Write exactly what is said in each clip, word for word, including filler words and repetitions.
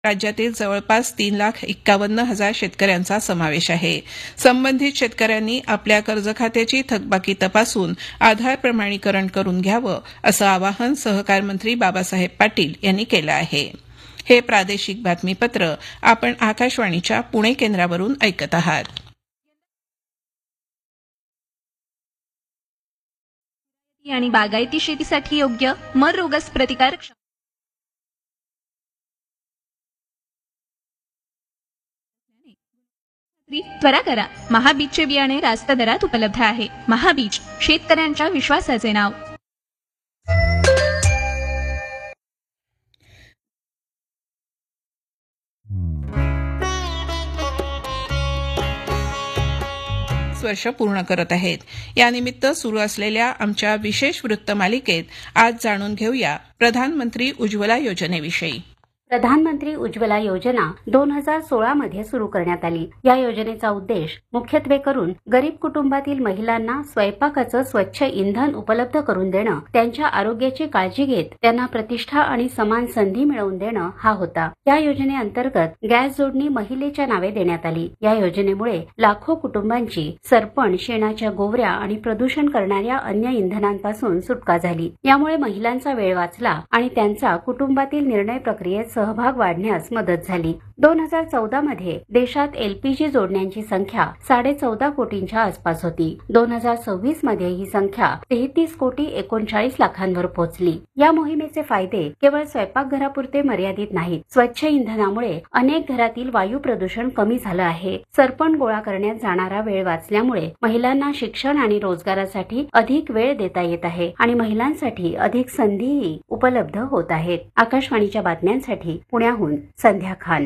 राज्यातील जवळपास तीन लाख एक्कावन्न हजार शेतकऱ्यांचा समावेश आहे. संबंधित शेतकऱ्यांनी आपल्या कर्ज खात्याची थकबाकी तपासून आधार प्रमाणीकरण करून घ्यावं असं आवाहन सहकार मंत्री बाबासाहेब पाटील यांनी केलं आहे. हे प्रादेशिक बातमीपत्र आपण आकाशवाणीच्या पुणे केंद्रावरून ऐकत आहात. आणि बागायती शेतीसाठी योग्य मर रोगस प्रतिकारक त्वरा करा. महाबीजचे बियाणे रास्त दरात उपलब्ध आहे. महाबीज शेतकऱ्यांच्या विश्वासाचे नाव. वर्ष पूर्ण करत आहेत. यानिमित्त सुरू असलेल्या आमच्या विशेष वृत्तमालिकेत आज जाणून घेऊया प्रधानमंत्री उज्ज्वला योजनेविषयी. प्रधानमंत्री उज्ज्वला योजना दोन हजार सोळा मध्ये सुरू करण्यात आली. या योजनेचा उद्देश मुख्यत्वे करून गरीब कुटुंबातील महिलांना स्वयंपाकाचं स्वच्छ इंधन उपलब्ध करून देणं, त्यांच्या आरोग्याची काळजी घेत त्यांना प्रतिष्ठा आणि समान संधी मिळवून देणं हा होता. या योजनेअंतर्गत गॅस जोडणी महिलेच्या नावे देण्यात आली. या योजनेमुळे लाखो कुटुंबांची सरपण, शेणाच्या गोवऱ्या आणि प्रदूषण करणाऱ्या अन्य इंधनांपासून सुटका झाली. यामुळे महिलांचा वेळ वाचला आणि त्यांचा कुटुंबातील निर्णय प्रक्रियेत सहभाग वाढण्यास मदत झाली. दोन हजार चौदा मध्ये देशात एलपीजी जोडण्यांची संख्या साडे चौदा कोटींच्या आसपास होती. दोन हजार सव्वीस मध्ये ही संख्या तेहतीस कोटी एकोणचाळीस लाखांवर पोहोचली. या मोहिमेचे फायदे केवळ स्वयंपाकघरापुरते मर्यादित नाहीत. स्वच्छ इंधनामुळे अनेक घरातील वायू प्रदूषण कमी झालं आहे. सरपण गोळा करण्यात जाणारा वेळ वाचल्यामुळे महिलांना शिक्षण आणि रोजगारासाठी अधिक वेळ देता येत आहे आणि महिलांसाठी अधिक संधीही उपलब्ध होत आहेत. आकाशवाणीच्या बातम्यांसाठी पुण्याहून संध्या खान.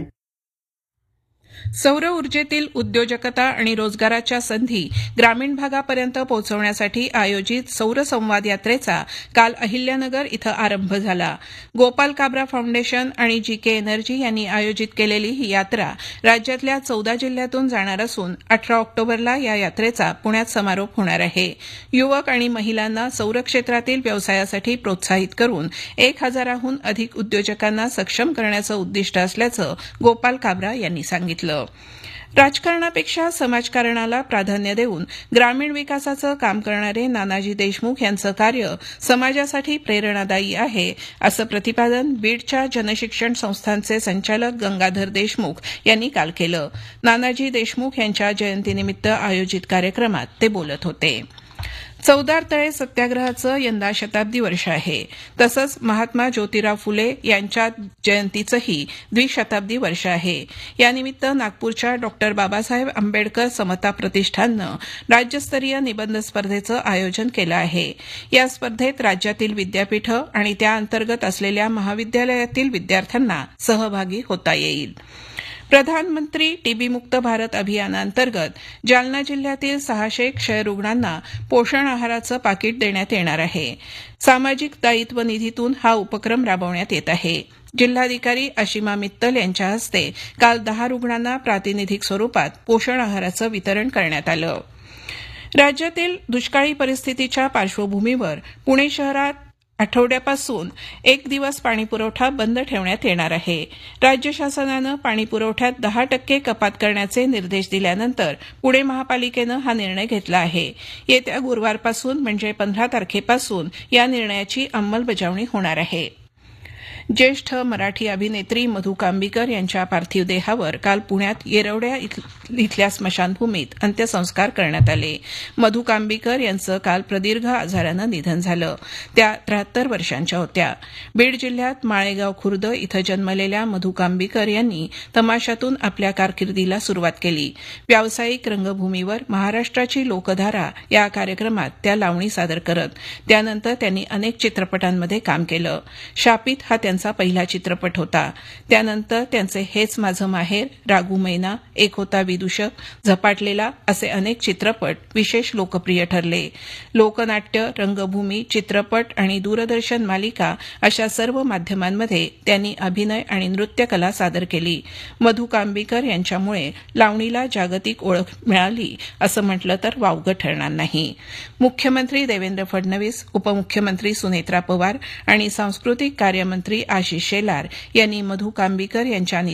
सौर ऊर्जेतील उद्योजकता आणि रोजगाराच्या संधी ग्रामीण भागापर्यंत पोहोचवण्यासाठी आयोजित सौर संवाद यात्रेचा काल अहिल्यानगर इथं आरंभ झाला. गोपाल काब्रा फाउंडेशन आणि जी के एनर्जी यांनी आयोजित केलेली ही यात्रा राज्यातल्या चौदा जिल्ह्यातून जाणार असून अठरा ऑक्टोबरला या यात्रेचा पुण्यात समारोप होणार आहे. युवक आणि महिलांना सौर क्षेत्रातील व्यवसायासाठी प्रोत्साहित करून एक हजाराहून अधिक उद्योजकांना सक्षम करण्याचं उद्दिष्ट असल्याचं गोपाल काब्रा यांनी सांगितलं. राजकारणापेक्षा समाजकारणाला प्राधान्य देऊन ग्रामीण विकासाचं काम करणारे नानाजी देशमुख यांचं कार्य समाजासाठी प्रेरणादायी आहे असं प्रतिपादन बीडच्या जनशिक्षण संस्थांचे संचालक गंगाधर देशमुख यांनी काल केलं. नानाजी देशमुख यांच्या जयंतीनिमित्त आयोजित कार्यक्रमात ते बोलत होते. चौदार तळे सत्याग्रहाचं यंदा शताब्दी वर्ष आहे. तसंच महात्मा ज्योतिराव फुले यांच्या जयंतीचंही द्विशताब्दी वर्ष आहे. यानिमित्त नागपूरच्या डॉक्टर बाबासाहेब आंबेडकर समता प्रतिष्ठाननं राज्यस्तरीय निबंध स्पर्धेचं आयोजन केलं आहे. या स्पर्धेत राज्यातील विद्यापीठं आणि त्याअंतर्गत असलेल्या महाविद्यालयातील विद्यार्थ्यांना सहभागी होता येईल. प्रधानमंत्री टीबीमुक्त भारत अभियानाअंतर्गत जालना जिल्ह्यातील सहाशे क्षयरुग्णांना पोषण आहाराचं पाकिट देण्यात येणार आहे. सामाजिक दायित्व निधीतून हा उपक्रम राबवण्यात येत आहे. जिल्हाधिकारी अशिमा मित्तल यांच्या हस्ते काल दहा रुग्णांना प्रातिनिधिक स्वरूपात पोषण आहाराचं वितरण करण्यात आलं. राज्यातील दुष्काळी परिस्थितीच्या पार्श्वभूमीवर पुणे शहरात आठवड्यापासून एक दिवस पाणीपुरवठा बंद ठेवण्यात येणार आहे. राज्य शासनानं पाणीपुरवठ्यात दहा टक्के कपात करण्याचे निर्देश दिल्यानंतर पुणे महापालिकेनं हा निर्णय घेतला आहे. येत्या गुरुवारपासून म्हणजे पंधरा तारखेपासून या निर्णयाची अंमलबजावणी होणार आहे. ज्येष्ठ मराठी अभिनेत्री मधू कांबीकर यांच्या पार्थिव देहावर काल पुण्यात येरवड्या इथल्या स्मशानभूमीत अंत्यसंस्कार करण्यात आले. मधू कांबीकर यांचं काल प्रदीर्घ आजारानं निधन झालं. त्या त्र्याहत्तर वर्षांच्या होत्या. बीड जिल्ह्यात माळेगाव खुर्द इथं जन्मलेल्या मधू कांबीकर यांनी तमाशातून आपल्या कारकिर्दीला सुरुवात केली. व्यावसायिक रंगभूमीवर महाराष्ट्राची लोकधारा या कार्यक्रमात त्या लावणी सादर करत. त्यानंतर त्यांनी अनेक चित्रपटांमध्ये काम केलं. शापित हा त्यांचा पहिला चित्रपट होता. त्यानंतर त्यांचे हेच माझं माहेर, रागू मैना, एक होता विदूषक, झपाटलेला असे अनेक चित्रपट विशेष लोकप्रिय ठरले. लोकनाट्य, रंगभूमी, चित्रपट आणि दूरदर्शन मालिका अशा सर्व माध्यमांमध्ये त्यांनी अभिनय आणि नृत्यकला सादर केली. मधू कांबीकर यांच्यामुळे लावणीला जागतिक ओळख मिळाली असं म्हटलं तर वावगं ठरणार नाही. मुख्यमंत्री देवेंद्र फडणवीस, उपमुख्यमंत्री सुनेत्रा पवार आणि सांस्कृतिक कार्यमंत्री आशिष शेलार यांनी मधू कांबीकर यांच्या